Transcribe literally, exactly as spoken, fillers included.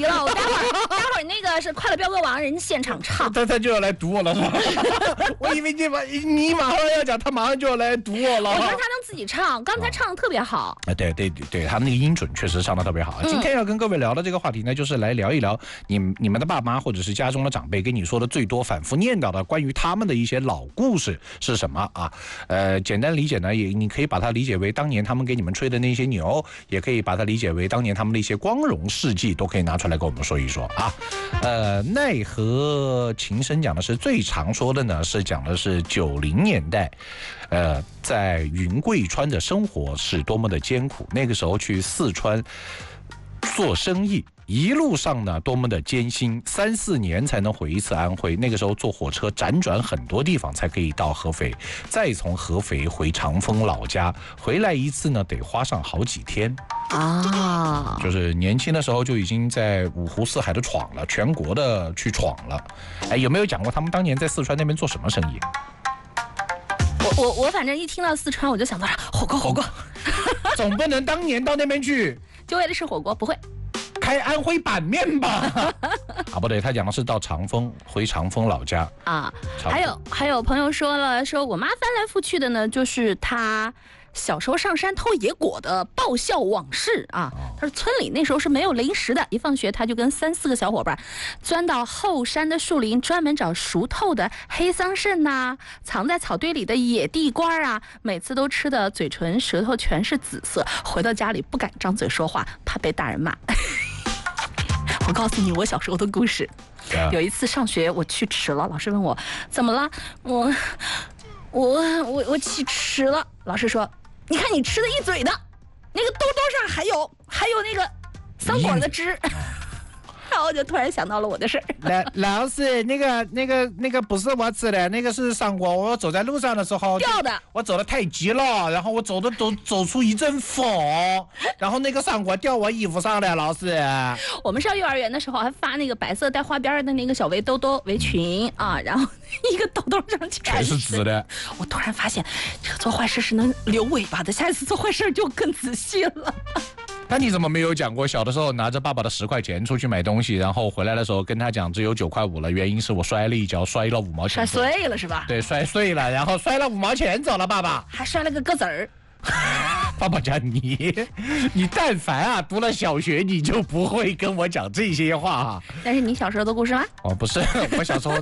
急了，我待会儿待会儿那个是快乐飙歌王人现场唱， 他他就要来堵我了，是吧？我以为你马你马上要讲，他马上就要来堵我了。 我觉得他能自己唱，刚才唱的特别好。 啊，对对对，他那个音准确实唱的特别好。今天要跟各位聊的这个话题呢，就是来聊一聊你你们的爸妈或者是家中的长辈跟你说的最多、反复念叨的关于他们的一些老故事是什么啊？呃，简单理解呢，也你可以把它理解为当年他们给你们吹的那些牛，也可以把它理解为当年他们的一些光荣事迹，都可以拿出来跟我们说一说啊。呃，奈何琴声讲的是最常说的呢，是讲的是九零年代，呃，在云贵川的生活是多么的艰苦。那个时候去四川做生意，一路上呢多么的艰辛，三四年才能回一次安徽。那个时候坐火车辗转很多地方才可以到合肥，再从合肥回长丰老家，回来一次呢得花上好几天啊。就是年轻的时候就已经在五湖四海的闯了，全国的去闯了。哎，有没有讲过他们当年在四川那边做什么生意？ 我我我反正一听到四川，我就想到火锅火锅， 总不能当年到那边去就为了吃火锅，不会开安徽板面吧？啊，不对，他讲的是到长丰，回长丰老家啊。还有还有朋友说了，说我妈翻来覆去的呢，就是她小时候上山偷野果的爆笑往事啊。他说村里那时候是没有零食的，一放学他就跟三四个小伙伴钻到后山的树林，专门找熟透的黑桑葚呐、啊，藏在草堆里的野地瓜啊，每次都吃的嘴唇舌头全是紫色，回到家里不敢张嘴说话，怕被大人骂。我告诉你我小时候的故事，有一次上学我去迟了，老师问我怎么了，我我我我起迟了，老师说你看你吃的一嘴的那个兜兜上还有还有那个桑果的汁，然后我就突然想到了我的事儿。 老老师，那个那个那个不是我吃的，那个是桑果。我走在路上的时候掉的， 我走得太急了，然后我走的走走出一阵风，然后那个桑果掉我衣服上了。老师， 我们上幼儿园的时候还发那个白色带花边的那个小围兜兜围裙啊，然后一个兜兜上全是紫的。 我突然发现，这个做坏事是能留尾巴的，下一次做坏事就更仔细了。 那你怎么没有讲过小的时候拿着爸爸的十块钱出去买东西，然后回来的时候跟他讲只有九块五了，原因是我摔了一跤，摔了五毛钱， 摔碎了是吧？ 对，摔碎了，然后摔了五毛钱走了，爸爸还摔了个鸽子儿。 爸爸讲你，你但凡啊读了小学，你就不会跟我讲这些话哈。 但是你小时候的故事吗？ 哦，不是，我小时候。